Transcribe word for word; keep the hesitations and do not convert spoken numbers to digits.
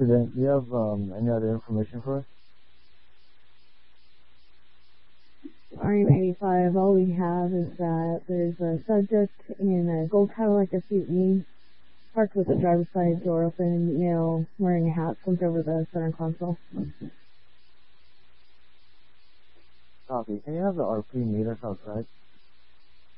Student, do you have um, any other information for us? R M eighty-five, all we have is that there's a subject in a gold Cadillac S U V, parked with the driver's side door open, male, wearing a hat, slumped over the center console. Copy. Can you have the R P meet us outside?